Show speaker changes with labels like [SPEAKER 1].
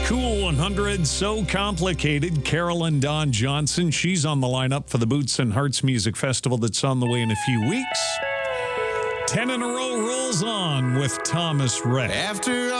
[SPEAKER 1] Cool 100, So Complicated. Carolyn Dawn Johnson. She's on the lineup for the Boots and Hearts Music Festival that's on the way in a few weeks. 10 in a row rolls on with Thomas Rhett.
[SPEAKER 2] After